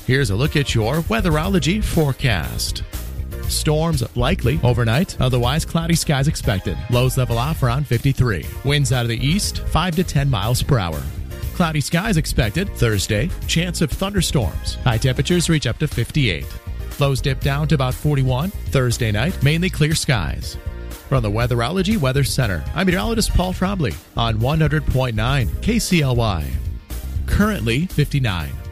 Here's a look at your Weatherology forecast. Storms likely overnight, otherwise cloudy skies expected. Lows level off around 53. Winds out of the east, 5 to 10 miles per hour. Cloudy skies expected Thursday. Chance of thunderstorms. High temperatures reach up to 58. Lows dip down to about 41. Thursday night, mainly clear skies. From the Weatherology Weather Center, I'm meteorologist Paul Trombley on 100.9 KCLY. Currently 59.